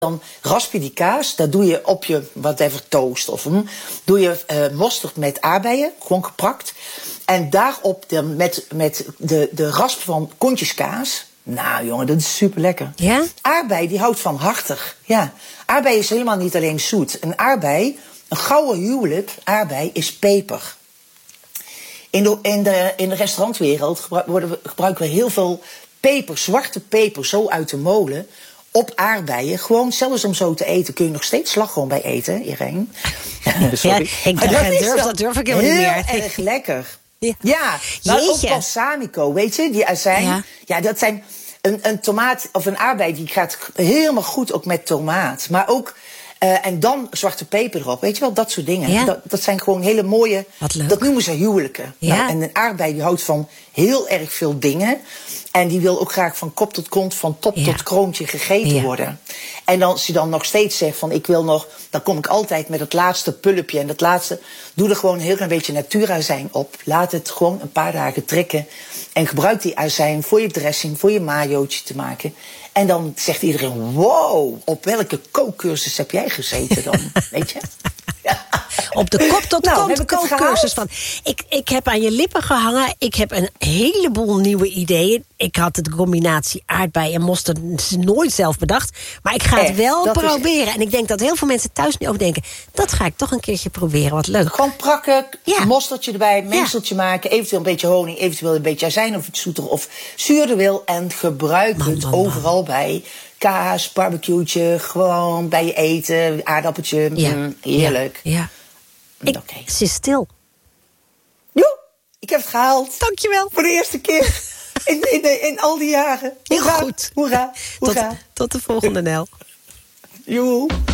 Dan rasp je die kaas, dat doe je op je whatever toast. Of doe je mosterd met aardbeien, gewoon geprakt. En daarop met de rasp van kontjeskaas. Nou jongen, dat is super lekker. Ja? Aardbei, die houdt van hartig. Ja. Aardbei is helemaal niet alleen zoet. Een aardbei, een gouden huwelijk, aardbei, is peper. In de restaurantwereld gebruiken we heel veel peper, zwarte peper, zo uit de molen, op aardbeien. Gewoon, zelfs om zo te eten, kun je nog steeds slagroom bij eten, Irene. Sorry. Ja, dat durf ik helemaal niet meer. Heel erg lekker. Ja, maar ook balsamico, weet je, die azijn. Ja, dat zijn een tomaat of een aardbei, die gaat helemaal goed ook met tomaat. Maar ook, en dan zwarte peper erop, weet je wel, dat soort dingen. Ja. Dat zijn gewoon hele mooie, dat noemen ze huwelijken. Ja. Nou, en een aardbei die houdt van heel erg veel dingen. En die wil ook graag van kop tot kont, van top tot kroontje gegeten worden. En als je dan nog steeds zegt van ik wil nog, dan kom ik altijd met het laatste pulpje. En dat laatste, doe er gewoon een heel klein beetje natuurazijn op. Laat het gewoon een paar dagen trekken. En gebruik die azijn voor je dressing, voor je mayootje te maken. En dan zegt iedereen, wow, op welke kookcursus heb jij gezeten dan? Weet je? Ja. Op de kop tot kont kookcursus van. Ik heb aan je lippen gehangen. Ik heb een heleboel nieuwe ideeën. Ik had de combinatie aardbei en mosterd nooit zelf bedacht. Maar ik ga het wel proberen. En ik denk dat heel veel mensen thuis nu ook denken, dat ga ik toch een keertje proberen. Wat leuk. Gewoon prakken, mosterdje erbij, mengseltje maken. Eventueel een beetje honing, eventueel een beetje azijn of iets zoeter of zuurder wil. En gebruik het overal bij. Kaas, barbecue'tje, gewoon bij je eten, aardappeltje. Heerlijk. Ja. Ze is stil. Joe, ik heb het gehaald. Dankjewel. Voor de eerste keer in al die jaren. Heel goed. Hoera. Tot de volgende, Nel. Joe.